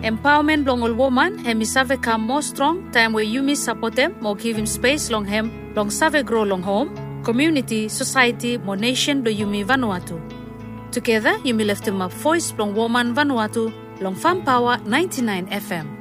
Empowerment long all woman, hemi save come more strong, time where you miss support them, more give him space long hem, long save grow long home, community, society, more nation do you me Vanuatu. Together, you me lift him up voice long woman Vanuatu, long Farm Power 99 FM.